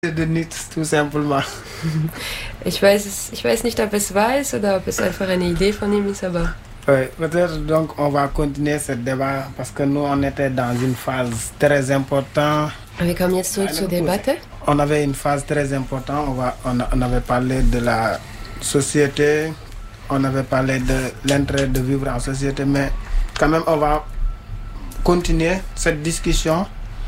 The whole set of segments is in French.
De nichts, tout simplement. Ich weiß nicht, ob es wahr ist oder ob es einfach eine Idee von ihm ist, aber... Oui, peut-être donc on va continuer ce débat parce que nous on était dans une phase très importante. Wir kommen jetzt zurück zur Debatte. On avait une phase très importante, on avait parlé de la société, on avait parlé de l'intérêt de vivre en société, mais quand même on va continuer cette discussion.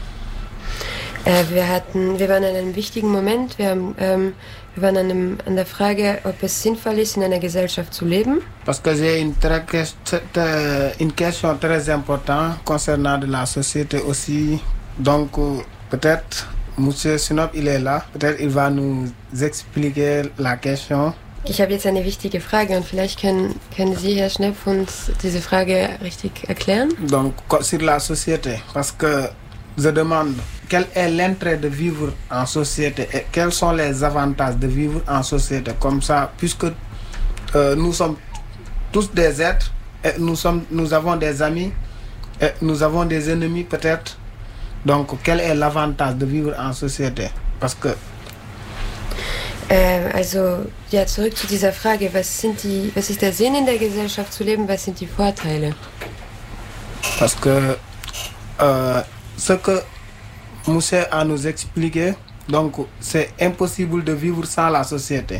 Wir waren an einem wichtigen Moment. Wir waren an der Frage, ob es sinnvoll ist, in einer Gesellschaft zu leben. Parce que j'ai une question très importante concernant de la société aussi. Donc peut-être Monsieur Sinop, il est là. Peut-être il va nous expliquer la question. Ich habe jetzt eine wichtige Frage und vielleicht können Sie, Herr Schnepp, uns diese Frage richtig erklären. Donc sur la société, parce que je demande quel est l'intérêt de vivre en société et quels sont les avantages de vivre en société. Comme ça, puisque nous sommes tous des êtres et nous avons des amis et nous avons des ennemis peut-être. Donc, quel est l'avantage de vivre en société? Parce que Also, ja, zurück zu dieser Frage, was ist der Sinn in der Gesellschaft zu leben, was sind die Vorteile? Parce que ce que Moussa a nous expliqué, donc c'est impossible de vivre sans la société.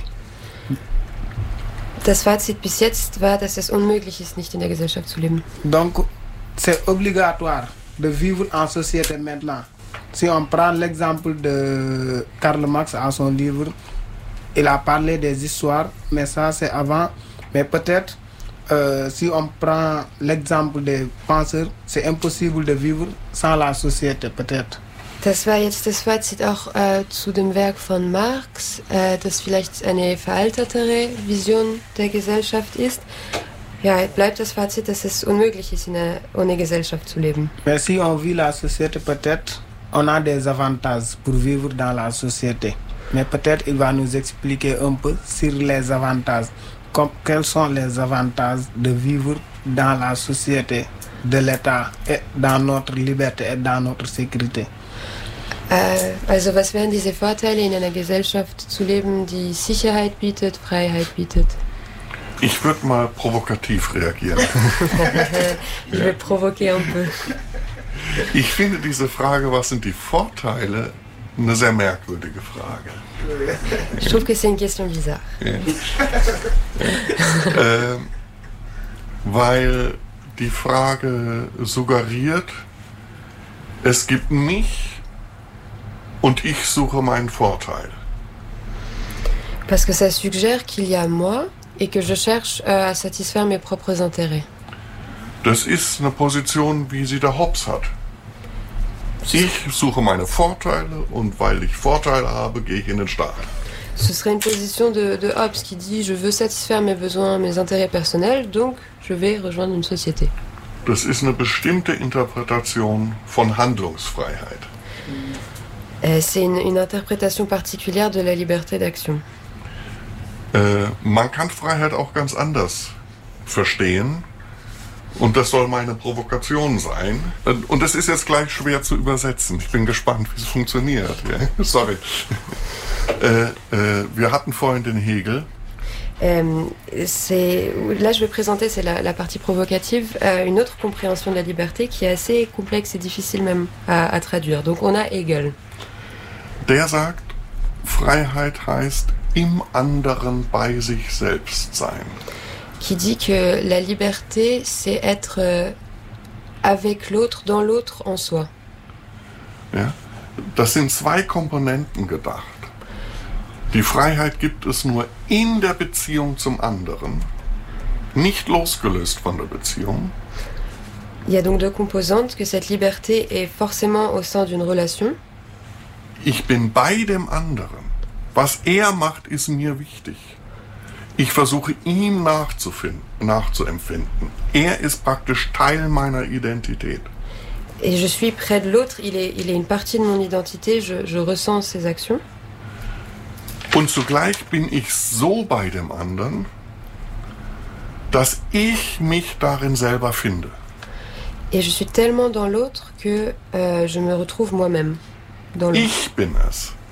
Das Fazit bis jetzt war, dass es unmöglich ist, nicht in der Gesellschaft zu leben. Donc c'est obligatoire de vivre en société maintenant. Si on prend l'exemple de Karl Marx à son livre, il a parlé des histoires, mais ça c'est avant. Mais peut-être si on prend l'exemple des penseurs, c'est impossible de vivre sans la société, peut-être. Das war jetzt das Fazit auch zu dem Werk von Marx, das vielleicht eine veraltetere Vision der Gesellschaft ist. Ja, bleibt das Fazit, dass es unmöglich ist, ohne Gesellschaft zu leben. Mais si on vit la société, peut-être on a des avantages pour vivre dans la société. Mais peut-être il va nous expliquer un peu sur les avantages. Quels sont les avantages de vivre dans la société de l'État et dans notre liberté et dans notre sécurité. Also was wären diese Vorteile, in einer Gesellschaft zu leben, die Sicherheit bietet, Freiheit bietet? Ich würde mal provokativ reagieren. Ich will provoquer un peu. Ich finde diese Frage, was sind die Vorteile, eine sehr merkwürdige Frage. Je trouve que c'est une question bizarre. Ja. Weil die Frage suggeriert, es gibt mich und ich suche meinen Vorteil. Parce que ça suggère qu'il y a moi et que je cherche à satisfaire mes propres intérêts. Das ist eine Position, wie sie der Hobbes hat. Ich suche meine Vorteile und weil ich Vorteile habe, gehe ich in den Staat. Ce serait une position de Hobbes qui dit je veux satisfaire mes besoins, mes intérêts personnels, donc je vais rejoindre une société. Das ist eine bestimmte Interpretation von Handlungsfreiheit. C'est une interprétation particulière de la liberté d'action. Man kann Freiheit auch ganz anders verstehen. Und das soll meine Provokation sein. Und das ist jetzt gleich schwer zu übersetzen. Ich bin gespannt, wie es funktioniert. Ja? Sorry. Wir hatten vorhin den Hegel. Là, je vais présenter, c'est la partie provocative, une autre compréhension de la liberté qui est assez complexe et difficile même à traduire. Donc on a Hegel. Der sagt, Freiheit heißt im anderen bei sich selbst sein. Qui dit que la liberté, c'est être avec l'autre, dans l'autre, en soi. Ja, das sind zwei Komponenten gedacht. Die Freiheit gibt es nur in der Beziehung zum anderen, nicht losgelöst von der Beziehung. Il y a donc deux composantes, que cette liberté est forcément au sein d'une relation. Ich bin bei dem anderen. Was er macht, ist mir wichtig. Ich versuche ihm nachzuempfinden. Er ist praktisch Teil meiner Identität. Et je suis près de l'autre, il est une partie de mon identité, je ressens ses actions. Und zugleich bin ich so bei dem anderen, dass ich mich darin selber finde. Et je suis tellement dans l'autre que je me retrouve moi-même dans l'autre. Ich bin es.